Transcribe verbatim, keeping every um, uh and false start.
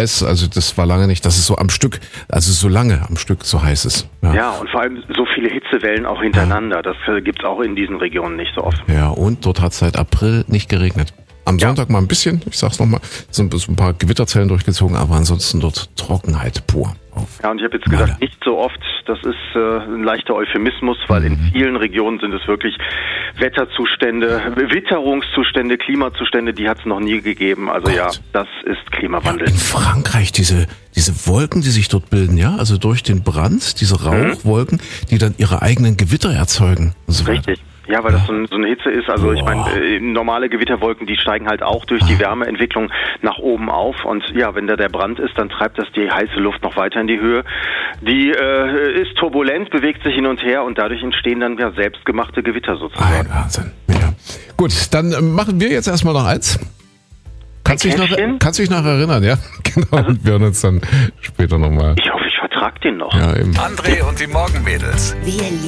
heiß, also das war lange nicht, dass es so am Stück, also so lange am Stück so heiß ist. Ja, ja und vor allem so viele Hitzewellen auch hintereinander. Ja. Das äh, gibt es auch in diesen Regionen nicht so oft. Ja, und dort hat es seit April nicht geregnet. Am ja. Sonntag mal ein bisschen, ich sag's nochmal, sind so ein paar Gewitterzellen durchgezogen, aber ansonsten dort Trockenheit pur. Auf ja, und ich habe jetzt gesagt, nicht so oft, das ist äh, ein leichter Euphemismus, weil mhm. in vielen Regionen sind es wirklich Wetterzustände, Witterungszustände, Klimazustände, die hat es noch nie gegeben. Also Gott. ja, das ist Klimawandel. Ja, in Frankreich, diese, diese Wolken, die sich dort bilden, ja, also durch den Brand, diese Rauchwolken, mhm. die dann ihre eigenen Gewitter erzeugen. Und so Richtig. Ja, weil das so, ein, so eine Hitze ist. Also ich meine, äh, normale Gewitterwolken, die steigen halt auch durch die Wärmeentwicklung nach oben auf. Und ja, wenn da der Brand ist, dann treibt das die heiße Luft noch weiter in die Höhe. Die äh, ist turbulent, bewegt sich hin und her und dadurch entstehen dann ja selbstgemachte Gewitter sozusagen. Ein Wahnsinn. Ja. Gut, dann äh, machen wir jetzt erstmal noch eins. Kannst du dich noch, kannst dich noch erinnern, ja? Genau, also, und wir hören uns dann später nochmal. Ich hoffe, ich vertrag den noch. Ja, eben. André und die Morgenmädels. Wir